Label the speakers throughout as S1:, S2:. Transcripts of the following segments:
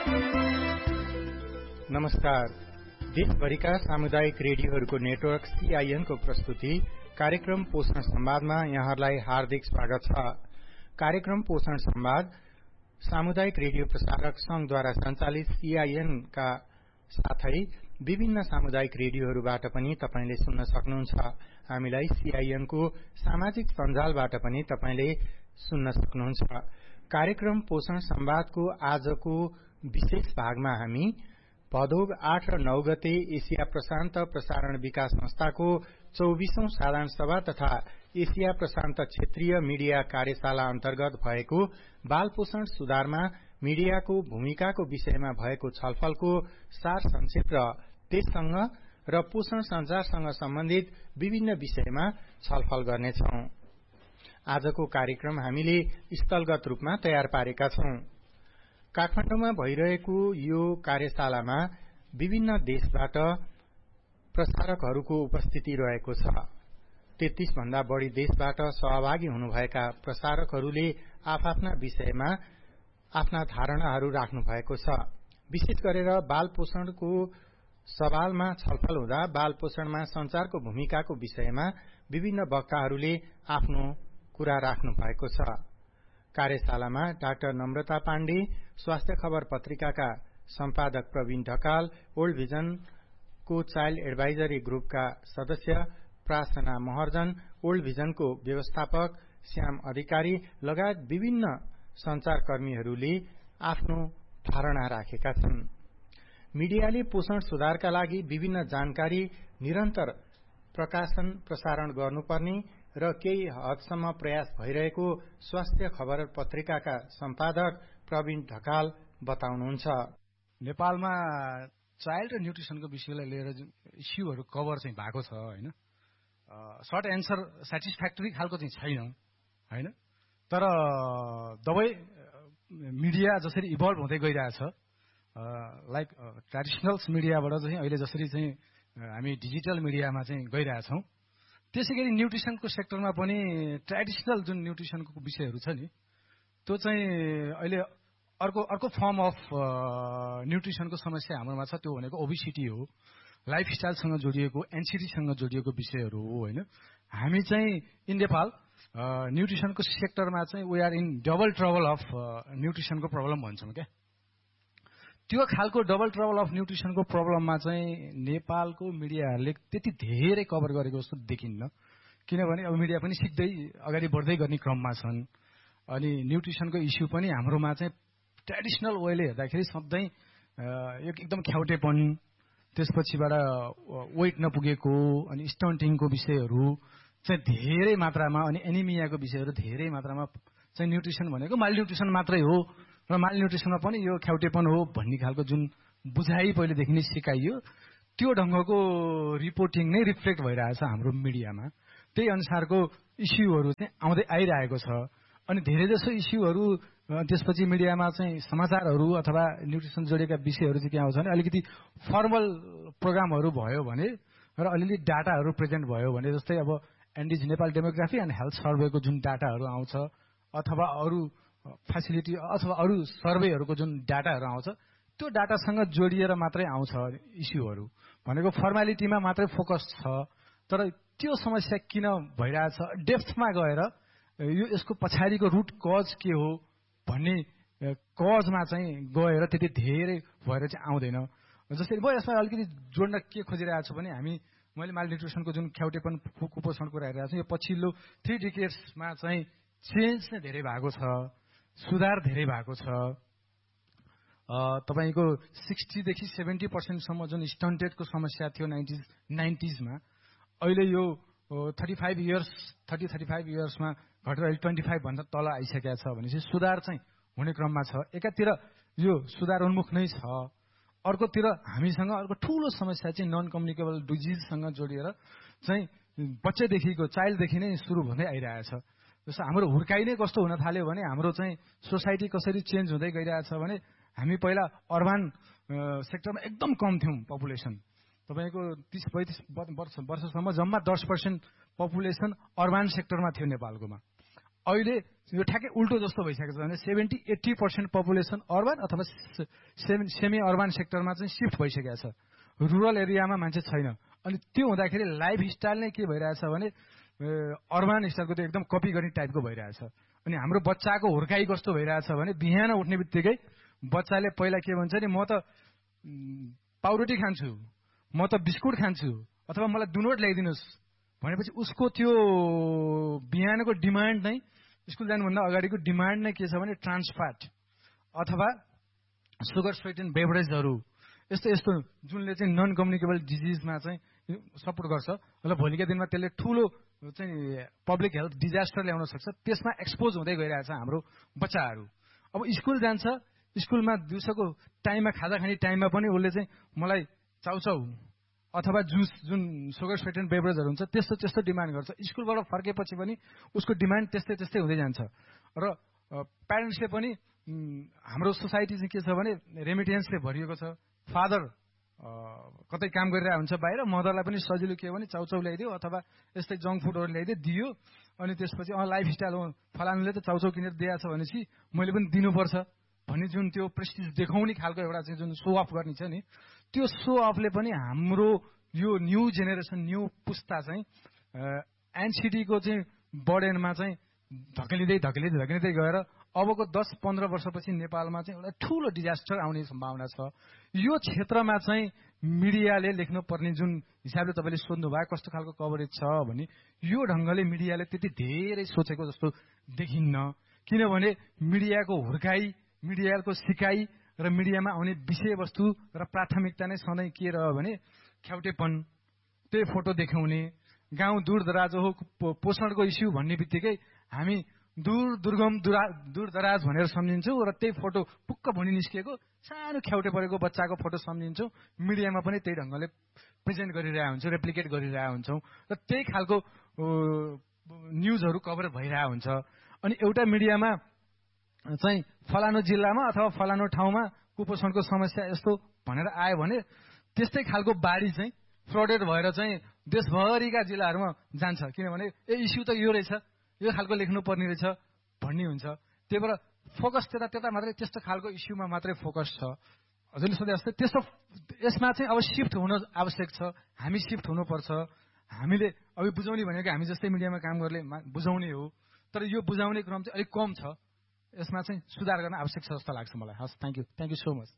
S1: नमस्कार। देशभरिका सामुदायिक रेडियोहरूको नेटवर्क CIN को प्रस्तुति कार्यक्रम पोषण संवादमा यहाँहरूलाई हार्दिक स्वागत छ। कार्यक्रम पोषण संवाद सामुदायिक रेडियो प्रसारक संघद्वारा सञ्चालित CIN का साथै विभिन्न सामुदायिक रेडियोहरूबाट पनि तपाईले सुन्न सक्नुहुन्छ। हामीलाई CIN को सामाजिक सञ्जालबाट पनि तपाईले सुन्न सक्नुहुन्छ। कार्यक्रम पोषण संवादको आजको विशेष भागमा हामी भदौ 8 र 9 गते एशिया प्रशान्त प्रसारण विकास संस्थाको 24औं साधारण सभा तथा एशिया प्रशान्त क्षेत्रीय मिडिया कार्यशाला अन्तर्गत भएको बाल पोषण सुधारमा मिडियाको भूमिकाको विषयमा भएको छलफलको सार संक्षेप र त्यससँग र पोषण संचारसँग सम्बन्धित विभिन्न विषयमा छलफल गर्नेछौं। आजको कार्यक्रम हामीले स्थलगत रूपमा तयार पारेका छौं। काठमाडौँमा भइरहेको यो कार्यशालामा विभिन्न देशबाट प्रसारकहरूको उपस्थिति रहेको छ। 33 भन्दा बढ़ी देशबाट सहभागी हुनुभएका प्रसारकहरूले आफ्ना विषयमा आफ्ना धारणाहरू राख्नु भएको छ। विशेष गरेर बाल पोषणको सवालमा छलफल हुँदा बाल पोषणमा संचारको भूमिकाको विषयमा विभिन्न वक्ताहरूले आफ्नो कुरा राख्नु भएको छ। कार्यशालामा डाक्टर नम्रता पाण्डे, स्वास्थ्य खबर पत्रिकाका सम्पादक Praveen Dhakal, old भिजनको child advisory ग्रुपका सदस्य प्रार्थना महर्जन, ओल्ड भिजनको व्यवस्थापक श्याम अधिकारी लगायत विभिन्न संचारकर्मीहरूले आफ्नो धारणा राखेका छन्। मिडियाले पोषण सुधारका लागि विभिन्न जानकारी निरन्तर प्रकाशन प्रसारण गर्नुपर्ने र केही हदसम्म प्रयास भइरहेको स्वास्थ्य खबर पत्रिकाका सम्पादक प्रवीण ढकाल बताउनुहुन्छ।
S2: नेपालमा चाइल्ड र न्युट्रिसनको विषयलाई लिएर इस्युहरू कभर चाहिँ भएको छ हैन। सर्ट एन्सर स्याटिस्फ्याक्टरी खालको चाहिँ छैन हैन। तर दबै मिडिया जसरी इभल्भ हुँदै गइरहेछ, लाइक ट्रेडिसनल मिडियाबाट चाहिँ अहिले जसरी चाहिँ हामी डिजिटल मिडियामा चाहिँ गइरहेछौं, त्यसैगरी न्युट्रिसनको सेक्टरमा पनि ट्रेडिसनल जुन न्युट्रिसनको विषयहरू छ नि, त्यो चाहिँ अहिले अर्को फर्म अफ न्युट्रिसनको समस्या हाम्रोमा छ। त्यो भनेको ओबेसिटी हो, लाइफस्टाइलसँग जोडिएको, एन्सिटीसँग जोडिएको विषयहरू हो हैन। हामी चाहिँ इन नेपाल न्युट्रिसनको सेक्टरमा चाहिँ we are in double trouble of न्युट्रिसनको problem भन्छौँ क्या। त्यो खालको डबल ट्रबल अफ न्युट्रिसनको प्रब्लममा चाहिँ नेपालको मिडियाहरूले त्यति धेरै कभर गरेको जस्तो देखिन्न। किनभने अब मिडिया पनि सिक्दै अगाडि बढ्दै गर्ने क्रममा छन्। अनि न्युट्रिसनको इस्यु पनि हाम्रोमा चाहिँ ट्रेडिसनल वेले हेर्दाखेरि सधैँ एकदम ख्याउटेपन, त्यसपछिबाट वेट नपुगेको, अनि स्टन्टिङको विषयहरू चाहिँ धेरै मात्रामा, अनि एनिमियाको विषयहरू धेरै मात्रामा चाहिँ न्युट्रिसन भनेको मालन्युट्रिसन मात्रै हो र मालन्युट्रिसनमा पनि यो ख्याउटेपन हो भन्ने खालको जुन बुझाइ पहिलेदेखि नै सिकाइयो, त्यो ढङ्गको रिपोर्टिङ नै रिफ्लेक्ट भइरहेछ हाम्रो मिडियामा। त्यही अनुसारको इस्युहरू चाहिँ आउँदै आइरहेको छ। अनि धेरै जसो इस्युहरू त्यसपछि मिडियामा चाहिँ समाचारहरू अथवा न्युट्रिसन जोडिएका विषयहरू चाहिँ के आउँछ भने अलिकति फर्मल प्रोग्रामहरू भयो भने र अलिअलि डाटाहरू प्रेजेन्ट भयो भने, जस्तै अब एनडिज नेपाल डेमोग्राफी एन्ड हेल्थ सर्वेको जुन डाटाहरू आउँछ अथवा अरू फेसिलिटी अथवा अरू सर्वेहरूको जुन डाटाहरू आउँछ, त्यो डाटासँग जोडिएर मात्रै आउँछ इस्युहरू भनेको फर्मालिटीमा मात्रै फोकस छ। तर त्यो समस्या किन भइरहेछ, डेप्थमा गएर यो यसको पछाडिको रुट कज के हो भन्ने कजमा चाहिँ गएर त्यति धेरै भएर चाहिँ आउँदैन। जस्तै म यसमा अलिकति जोड्न के खोजिरहेको छु भने मैले मालन्युट्रिसनको जुन ख्याउटेपन कुपोषणको कुरा हेरिरहेको छु, यो पछिल्लो 3 डिकेड्समा चाहिँ चेन्ज नै धेरै भएको छ, सुधार धेरै भएको छ। तपाईको 60 देखि 70% जुन स्टन्टेडको समस्या थियो 90s मा, अहिले यो 35 इयर्समा घटेर 25 भन्दा तल आइसकेको छ भनेपछि सुधार चाहिँ हुने क्रममा छ। एकातिर यो सुधार उन्मुख नै छ, अर्कोतिर हामीसँग अर्को ठूलो समस्या चाहिँ नन कम्युनिकेबल डिजिजसँग जोडिएर चाहिँ बच्चादेखिको चाइल्डदेखि नै सुरु हुँदै आइरहेछ। जस्तो हाम्रो हुर्काइ नै कस्तो हुन थाल्यो भने हाम्रो चाहिँ सोसाइटी कसरी चेन्ज हुँदै गइरहेछ भने हामी पहिला अर्बन सेक्टरमा एकदम कम थियौं पपुलेसन। तपाईको 30-35 वर्षसम्म जम्मा 10% पपुलेसन अर्बन सेक्टरमा थियो नेपालकोमा। अहिले यो ठ्याक्कै उल्टो जस्तो भइसकेको छ भने 70-80% पपुलेसन अर्बन अथवा सेमी अर्बन सेक्टरमा चाहिँ सिफ्ट भइसकेको छ। रुरल एरियामा मान्छे छैन। अनि त्यो हुँदाखेरि लाइफस्टाइल नै के भइरहेछ भने अर्बन स्टाइलको त्यो एकदम कपी गर्ने टाइपको भइरहेछ। अनि हाम्रो बच्चाको हुर्काई कस्तो भइरहेछ भने बिहान उठ्ने बित्तिकै बच्चाले पहिला के भन्छ नि, म त पाउरोटी खान्छु, म त बिस्कुट खान्छु, अथवा मलाई दुनोट ल्याइदिनुहोस् भनेपछि उसको त्यो बिहानको डिमान्ड नै, स्कुल जानुभन्दा अगाडिको डिमान्ड नै के छ भने ट्रान्सफ्याट अथवा सुगर स्वेटेन बेभरेजहरू, यस्तो यस्तो जुनले चाहिँ नन कम्युनिकेबल डिजिजमा चाहिँ सपोर्ट गर्छ। र भोलिका दिनमा त्यसले ठुलो चाहिँ पब्लिक हेल्थ डिजास्टर ल्याउन सक्छ। त्यसमा एक्सपोज हुँदै गइरहेछ हाम्रो बच्चाहरू। अब स्कुल जान्छ, स्कुलमा दिउँसोको टाइममा खाजा खाने टाइममा पनि उसले चाहिँ मलाई चाउचाउ अथवा जुस, जुन सुगर स्वेटेन बेभरेजहरू हुन्छ त्यस्तो त्यस्तो डिमान्ड गर्छ। स्कुलबाट फर्केपछि पनि उसको डिमान्ड त्यस्तै त्यस्तै हुँदै जान्छ। र प्यारेन्ट्सले पनि हाम्रो सोसाइटी चाहिँ के छ भने रेमिटेन्सले भरिएको छ। फादर कतै काम गरिरहेको हुन्छ बाहिर, मदरलाई पनि सजिलो के हो भने चाउचाउ ल्याइदियो अथवा यस्तै जङ्क फुडहरू ल्याइदियो, दियो। अनि त्यसपछि लाइफस्टाइल हो, फलानुले त चाउचाउ किनेर दिएको छ भनेपछि मैले पनि दिनुपर्छ भन्ने जुन त्यो प्रेस्टिज देखाउने खालको एउटा चाहिँ जुन सो अफ गर्ने छ नि, त्यो सो अफले पनि हाम्रो यो न्यू जेनेरेसन, न्यू पुस्ता चाहिँ एनसिटीको चाहिँ बर्डनमा चाहिँ धकेलिँदै गएर अबको 10-15 वर्षपछि नेपालमा चाहिँ एउटा ठुलो डिजास्टर आउने सम्भावना छ। यो क्षेत्रमा चाहिँ मिडियाले लेख्नुपर्ने जुन हिसाबले तपाईँले सोध्नुभयो कस्तो खालको कभरेज छ भने, यो ढङ्गले मिडियाले त्यति धेरै सोचेको जस्तो देखिन्न। किनभने मिडियाको हुर्काई, मिडियाको सिकाइ र मिडियामा आउने विषयवस्तु र प्राथमिकता नै सधैँ के रह्यो भने ख्याउटेपन, त्यही फोटो देखाउने, गाउँ दूर दराज हो पोषणको इस्यु भन्ने बित्तिकै हामी दूर दराज भनेर सम्झिन्छौँ र त्यही फोटो पुक्क भुँडी निस्किएको सानो ख्याउटे परेको बच्चाको फोटो सम्झिन्छौँ। मिडियामा पनि त्यही ढङ्गले प्रेजेन्ट गरिरहेको हुन्छौँ, रेप्लिकेट गरिरहेको हुन्छौँ र त्यही खालको न्युजहरू कभर भइरहेको हुन्छ। अनि एउटा मिडियामा चाहिँ फलानु जिल्लामा अथवा फलानु ठाउँमा कुपोषणको समस्या यस्तो भनेर आयो भने त्यस्तै खालको बाढी चाहिँ फ्लडेड भएर चाहिँ देशभरिका जिल्लाहरूमा जान्छ। किनभने इस्यु त यो रहेछ, यो खालको लेख्नुपर्ने रहेछ भन्ने हुन्छ। त्यही भएर फोकस त्यता मात्रै त्यस्तो खालको इस्युमा मात्रै फोकस छ। हजुरले सोधे जस्तै त्यस्तो यसमा चाहिँ अब सिफ्ट हुन आवश्यक छ। हामी सिफ्ट हुनुपर्छ। हामीले अब बुझाउने भनेको हामी जस्तै मिडियामा काम गर्ने बुझाउने हो, तर यो बुझाउने क्रम चाहिँ अलिक कम छ। यसमा चाहिँ सुधार गर्न आवश्यक छ जस्तो लाग्छ मलाई। हस्, थ्याङ्क यू सो मच।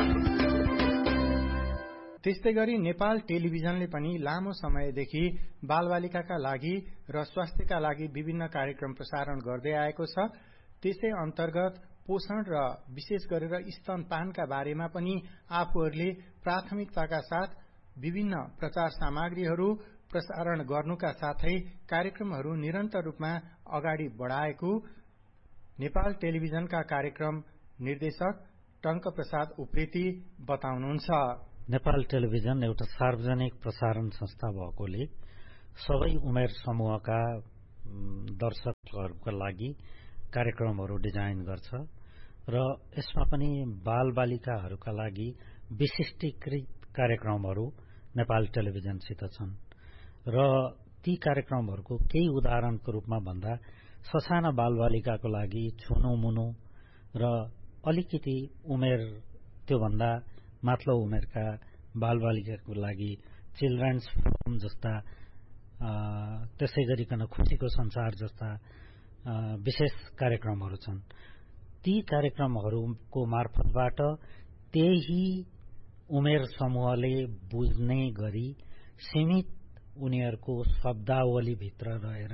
S1: त्यस्तै गरी नेपाल टेलिभिजनले पनि लामो समयदेखि बालबालिकाका लागि र स्वास्थ्यका लागि विभिन्न कार्यक्रम प्रसारण गर्दै आएको छ। त्यसै अन्तर्गत पोषण र विशेष गरेर स्तनपानका बारेमा पनि आफूहरूले प्राथमिकताका साथ विभिन्न प्रचार सामग्रीहरू प्रसारण गर्नुका साथै कार्यक्रमहरू निरन्तर रूपमा अगाडि बढाएको नेपाल टेलिभिजनका कार्यक्रम निर्देशक टंकप्रसाद उप्रेती बताउनुहुन्छ।
S3: नेपाल टेलिभिजन एउटा सार्वजनिक प्रसारण संस्था भएकोले सबै उमेर समूहका दर्शकहरूका लागि कार्यक्रमहरू डिजाइन गर्छ र यसमा पनि बालबालिकाहरूका लागि विशिष्टीकृत कार्यक्रमहरू नेपाल टेलिभिजनसित छन् र ती कार्यक्रमहरूको केही उदाहरणको रूपमा भन्दा ससाना बालबालिकाको लागि छुनु मुनु र अलिकति उमेर त्योभन्दा माथिल्लो उमेरका बालबालिकाको लागि चिल्ड्रेन्स फोरम जस्ता, त्यसै गरिकन खुसीको संसार जस्ता विशेष कार्यक्रमहरू छन्। ती कार्यक्रमहरूको मार्फतबाट त्यही उमेर समूहले बुझ्ने गरी सीमित उनीहरूको शब्दावलीभित्र रहेर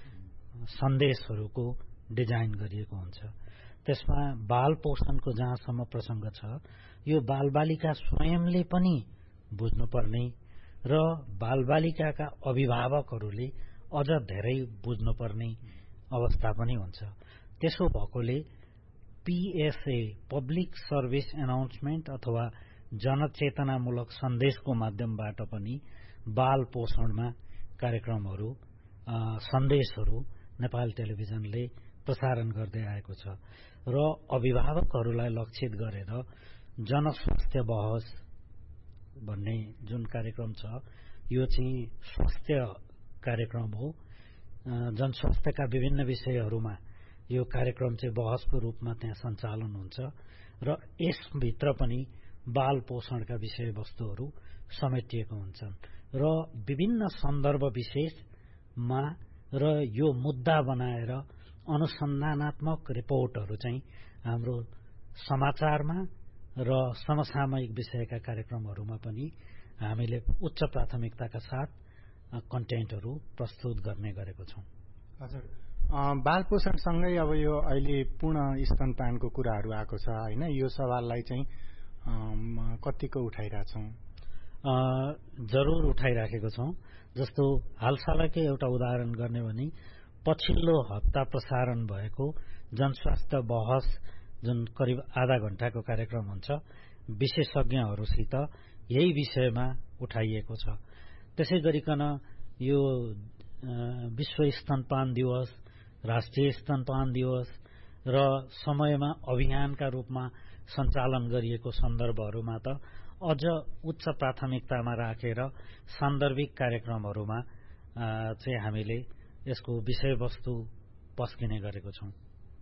S3: सन्देशहरूको डिजाइन गरिएको हुन्छ। त्यसमा बाल पोषणको जहाँसम्म प्रसंग छ, यो बालबालिका स्वयंले पनि बुझ्नुपर्ने र बालबालिकाका अभिभावकहरूले अझ धेरै बुझ्नुपर्ने अवस्था पनि हुन्छ। त्यसो भएकोले पीएसए पब्लिक सर्भिस एनाउन्समेन्ट अथवा जनचेतनामूलक सन्देशको माध्यमबाट पनि बाल पोषणमा कार्यक्रमहरू, सन्देशहरू नेपाल टेलिभिजनले प्रसारण गर्दै आएको छ र अभिभावकहरूलाई लक्षित गरेर जनस्वास्थ्य बहस भन्ने जुन कार्यक्रम छ, यो चाहिँ स्वास्थ्य कार्यक्रम हो। जनस्वास्थ्यका विभिन्न विषयहरूमा यो कार्यक्रम चाहिँ बहसको रूपमा त्यहाँ सञ्चालन हुन्छ र यसभित्र पनि बाल पोषणका विषयवस्तुहरू समेटिएको हुन्छन् र विभिन्न सन्दर्भ विशेषमा र यो मुद्दा बनाएर अनुसन्धानात्मक रिपोर्टहरू चाहिँ हाम्रो समाचारमा र समसामयिक विषयका कार्यक्रमहरूमा पनि हामीले उच्च प्राथमिकताका साथ कन्टेन्टहरू प्रस्तुत गर्ने गरेको छौं।
S1: हजुर, बाल पोषणसँगै अब यो अहिले पूर्ण स्तनपानको कुराहरू आएको छ हैन, यो सवाललाई चाहिँ कतिको उठाइराछौं?
S3: जरुर उठाइराखेको छौं। जस्तो हालसालकै एउटा उदाहरण गर्ने भने पछिल्लो हप्ता प्रसारण भएको जनस्वास्थ्य बहस जुन करिब आधा घण्टाको कार्यक्रम हुन्छ, विशेषज्ञहरूसित यही विषयमा उठाइएको छ। त्यसै गरिकन यो विश्व स्तनपान दिवस, राष्ट्रिय स्तनपान दिवस र समयमा अभियानका रूपमा सञ्चालन गरिएको सन्दर्भहरूमा त अझ उच्च प्राथमिकतामा राखेर सान्दर्भिक कार्यक्रमहरूमा चाहिँ हामीले यसको विषयवस्तु पस्किने गरेको छौं।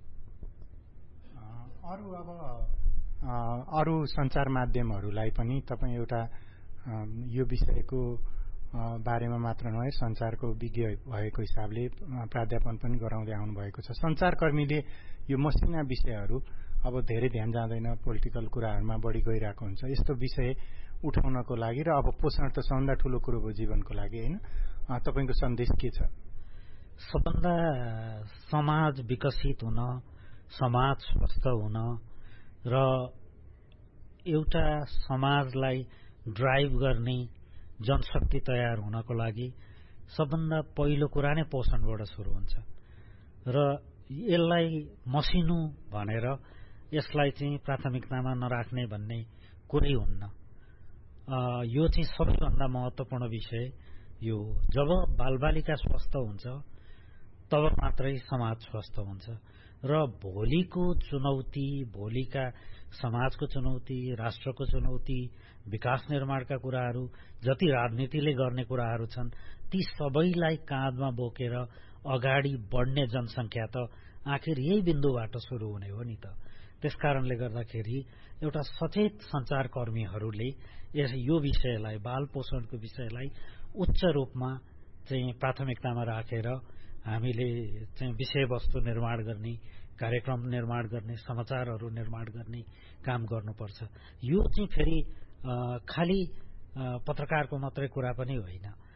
S1: अरू सञ्चार माध्यमहरूलाई पनि तपाईँ एउटा यो विषयको बारेमा मात्र नभए सञ्चारको विज्ञ भएको हिसाबले प्राध्यापन पनि गराउँदै आउनु भएको छ। सञ्चारकर्मीले यो मसिना विषयहरू अब धेरै ध्यान जाँदैन, पोलिटिकल कुराहरूमा बढी गइरहेको हुन्छ। यस्तो विषय उठाउनको लागि र अब पोषण त सबभन्दा ठूलो कुरो हो जीवनको लागि हैन, तपाईको सन्देश के छ?
S3: सबभन्दा समाज विकसित हुन, समाज स्वस्थ हुन र एउटा समाजलाई ड्राइभ गर्ने जनशक्ति तयार हुनको लागि सबभन्दा पहिलो कुरा नै पोषणबाट सुरु हुन्छ र यसलाई मसिनु भनेर यसलाई चाहिँ प्राथमिकतामा नराख्ने भन्ने कुरै हुन्न। यो चाहिँ सबैभन्दा महत्वपूर्ण विषय यो हो। जब बालबालिका स्वस्थ हुन्छ तब मात्रै समाज स्वस्थ हुन्छ र भोलिको चुनौती, भोलिका समाजको चुनौती, राष्ट्रको चुनौती, विकास निर्माणका कुराहरू, जति राजनीतिले गर्ने कुराहरू छन्, ती सबैलाई काँधमा बोकेर अगाडि बढ्ने जनसंख्या त आखिर यही बिन्दुबाट सुरु हुने हो नि त। त्यसकारणले गर्दाखेरि एउटा सचेत सञ्चारकर्मीहरूले यो विषयलाई, बाल पोषणको विषयलाई उच्च रूपमा चाहिँ प्राथमिकतामा राखेर हामीले चाहिँ विषयवस्तु निर्माण गर्ने, कार्यक्रम निर्माण गर्ने, समाचारहरू निर्माण गर्ने काम गर्नुपर्छ। यो चाहिँ फेरि खाली पत्रकारको मात्रै कुरा पनि होइन।